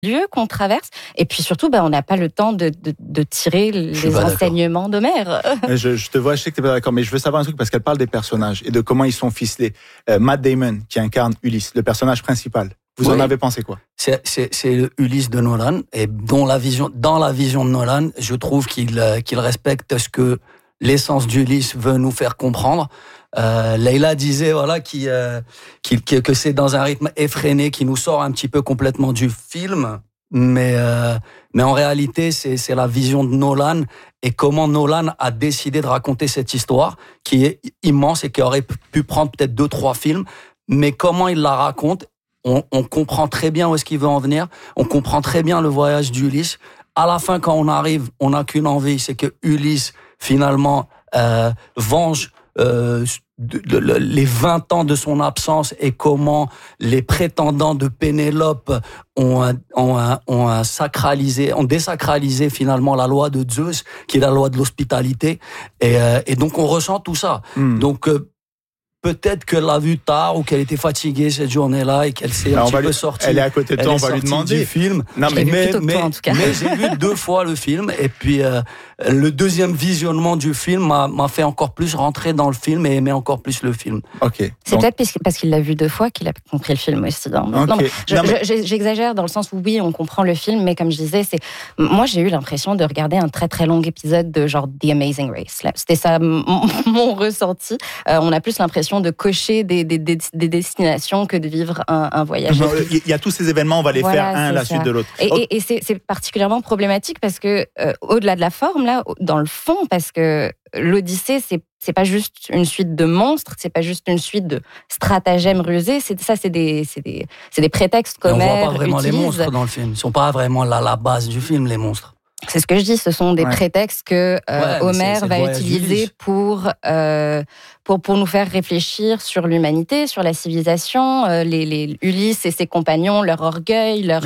lieu qu'on traverse. Et puis surtout, on n'a pas le temps de tirer les enseignements d'Homère. Je te vois, je sais que tu n'es pas d'accord, mais je veux savoir un truc parce qu'elle parle des personnages et de comment ils sont ficelés. Matt Damon, qui incarne Ulysse, le personnage principal. Vous en avez pensé quoi ? C'est Ulysse de Nolan, et dans la vision de Nolan, je trouve qu'il respecte ce que l'essence d'Ulysse veut nous faire comprendre. Leïla disait que c'est dans un rythme effréné qui nous sort un petit peu complètement du film, mais en réalité c'est la vision de Nolan et comment Nolan a décidé de raconter cette histoire qui est immense et qui aurait pu prendre peut-être 2-3 films, mais comment il la raconte, on comprend très bien où est-ce qu'il veut en venir, on comprend très bien le voyage d'Ulysse. À la fin, quand on arrive, on n'a qu'une envie, c'est que Ulysse finalement venge les 20 ans de son absence et comment les prétendants de Pénélope ont désacralisé finalement la loi de Zeus, qui est la loi de l'hospitalité, et donc on ressent tout ça. Donc peut-être qu'elle l'a vu tard ou qu'elle était fatiguée cette journée-là et qu'elle s'est un petit peu sortie. Elle est à côté de toi, on va lui demander. Du film. Non, mais j'ai vu 2 fois le film et puis le deuxième visionnement du film m'a fait encore plus rentrer dans le film et aimer encore plus le film. Ok. C'est peut-être parce qu'il l'a vu 2 fois qu'il a compris le film aussi. J'exagère dans le sens où oui, on comprend le film, mais comme je disais, moi j'ai eu l'impression de regarder un très très long épisode de genre The Amazing Race. C'était ça mon ressenti. On a plus l'impression de cocher des destinations que de vivre un voyage. Il y a tous ces événements, on va les faire un à la suite de l'autre. Et c'est particulièrement problématique parce que au-delà de la forme, là, dans le fond, parce que l'Odyssée, c'est pas juste une suite de monstres, c'est pas juste une suite de stratagèmes rusés, c'est des prétextes qu'Homère utilise. On voit pas vraiment les monstres dans le film, ils sont pas vraiment la base du film, les monstres. C'est ce que je dis, ce sont des prétextes que Homère va utiliser pour nous faire réfléchir sur l'humanité, sur la civilisation, les Ulysse et ses compagnons, leur orgueil, leur...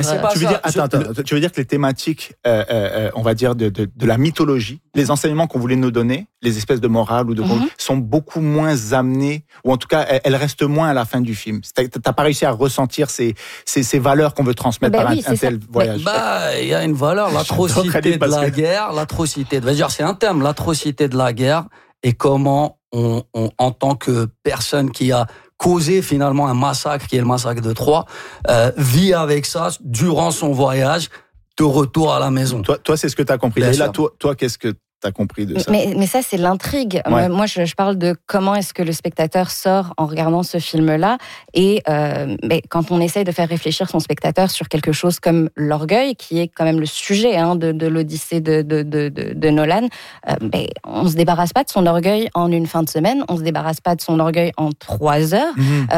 Tu veux dire que les thématiques, on va dire, de la mythologie, les enseignements qu'on voulait nous donner, les espèces de morale ou de sont beaucoup moins amenés, ou en tout cas, elles restent moins à la fin du film. T'as pas réussi à ressentir ces valeurs qu'on veut transmettre par un tel voyage. Il y a une valeur, l'atrocité de la guerre, c'est un thème, l'atrocité de la guerre, et comment on, en tant que personne qui a causé finalement un massacre, qui est le massacre de Troie, vit avec ça durant son voyage de retour à la maison. Toi c'est ce que tu as compris. Et là, toi, qu'est-ce que tu as compris de ça? Mais ça, c'est l'intrigue. Ouais. Moi, je parle de comment est-ce que le spectateur sort en regardant ce film-là. Et quand on essaye de faire réfléchir son spectateur sur quelque chose comme l'orgueil, qui est quand même le sujet de l'Odyssée de Nolan, on se débarrasse pas de son orgueil en une fin de semaine, on se débarrasse pas de son orgueil en 3 heures.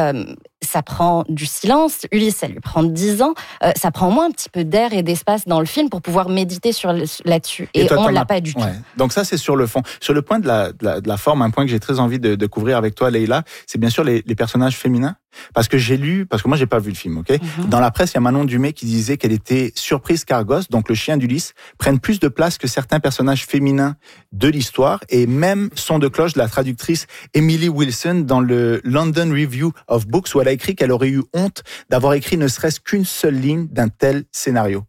Ça prend du silence. Ulysse, ça lui prend 10 ans. Ça prend au moins un petit peu d'air et d'espace dans le film pour pouvoir méditer là-dessus. Et toi, on l'a pas du tout. Donc ça, c'est sur le fond. Sur le point de la forme, un point que j'ai très envie de couvrir avec toi, Leïla, c'est bien sûr les personnages féminins. Parce que moi j'ai pas vu le film, ok? Dans la presse, il y a Manon Dumay qui disait qu'elle était surprise qu'Argos, donc le chien d'Ulysse, prenne plus de place que certains personnages féminins de l'histoire, et même son de cloche de la traductrice Emily Wilson dans le London Review of Books, où elle a écrit qu'elle aurait eu honte d'avoir écrit ne serait-ce qu'une seule ligne d'un tel scénario.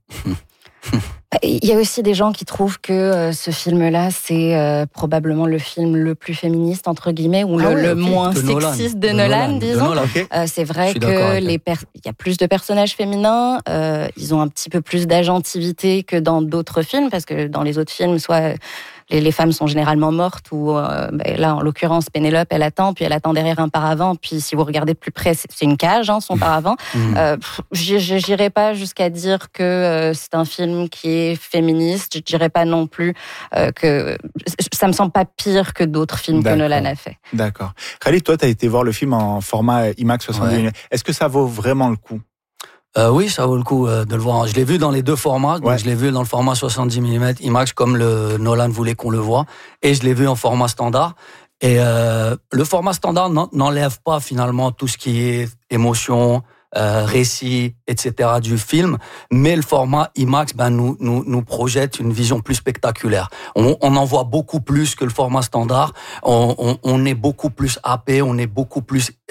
Il y a aussi des gens qui trouvent que ce film-là, c'est probablement le film le plus féministe, entre guillemets, ou le moins sexiste de Nolan, disons. C'est vrai qu'il y a plus de personnages féminins, ils ont un petit peu plus d'agentivité que dans d'autres films, parce que dans les autres films, soit les femmes sont généralement mortes, ou là, en l'occurrence, Pénélope, elle attend, puis elle attend derrière un paravent, puis si vous regardez de plus près, c'est une cage, son paravent. J'irai pas jusqu'à dire que c'est un film qui est féministe, je dirais pas non plus que ça me semble pas pire que d'autres films que Nolan a fait. D'accord. Khalid, toi, tu as été voir le film en format IMAX 70 mm. Est-ce que ça vaut vraiment le coup? Oui, ça vaut le coup de le voir. Je l'ai vu dans les 2 formats. Donc je l'ai vu dans le format 70 mm IMAX, comme Nolan voulait qu'on le voit. Et je l'ai vu en format standard. Et le format standard n'enlève pas finalement tout ce qui est émotion, récit, etc. du film. Mais le format IMAX nous projette une vision plus spectaculaire. On en voit beaucoup plus que le format standard. On est beaucoup plus happé, on est beaucoup plus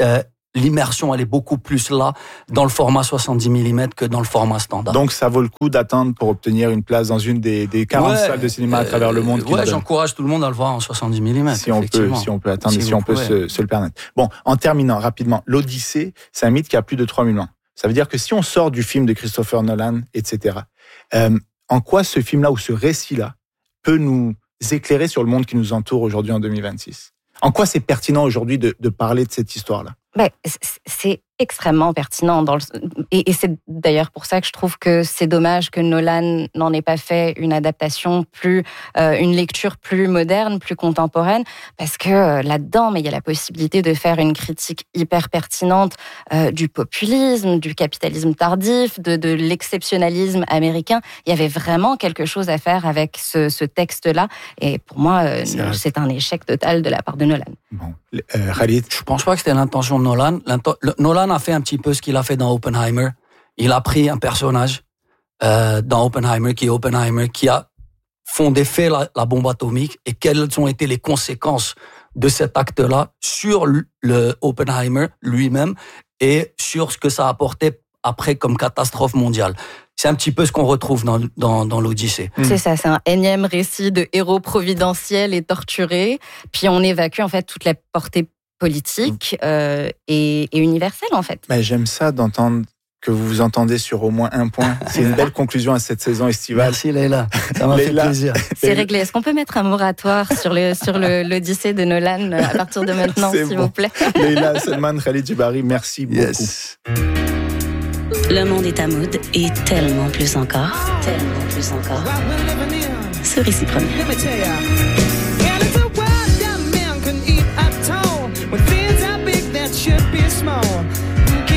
l'immersion, elle est beaucoup plus là dans le format 70 mm que dans le format standard. Donc, ça vaut le coup d'attendre pour obtenir une place dans une des 40 salles de cinéma à travers le monde. Ouais, j'encourage tout le monde à le voir en 70 mm. Si on peut attendre et si on peut se le permettre. Bon, en terminant rapidement, l'Odyssée, c'est un mythe qui a plus de 3 000 ans. Ça veut dire que si on sort du film de Christopher Nolan, etc., en quoi ce film-là ou ce récit-là peut nous éclairer sur le monde qui nous entoure aujourd'hui en 2026 ? En quoi c'est pertinent aujourd'hui de parler de cette histoire-là ? C'est extrêmement pertinent. Et c'est d'ailleurs pour ça que je trouve que c'est dommage que Nolan n'en ait pas fait une adaptation une lecture plus moderne, plus contemporaine, parce que là-dedans, il y a la possibilité de faire une critique hyper pertinente du populisme, du capitalisme tardif, de l'exceptionnalisme américain. Il y avait vraiment quelque chose à faire avec ce texte-là. Et pour moi, c'est un échec total de la part de Nolan. Bon. Khalid, je pense pas que c'était l'intention de Nolan. Nolan a fait un petit peu ce qu'il a fait dans Oppenheimer. Il a pris un personnage dans Oppenheimer qui a fondé la bombe atomique et quelles ont été les conséquences de cet acte-là sur le Oppenheimer lui-même et sur ce que ça a apporté après comme catastrophe mondiale. C'est un petit peu ce qu'on retrouve dans l'Odyssée. C'est ça, c'est un énième récit de héros providentiels et torturés. Puis on évacue en fait toute la portée politique et universelle en fait. Mais j'aime ça d'entendre que vous vous entendez sur au moins un point. C'est une belle conclusion à cette saison estivale. Merci Leïla, ça m'a fait plaisir. C'est réglé. Est-ce qu'on peut mettre un moratoire sur l'Odyssée de Nolan à partir de maintenant, s'il vous plaît? Leïla Selman, Khalid Djibari, merci beaucoup. Yes. Le monde est à mode et tellement plus encore. Tellement plus encore. Ce récit premier.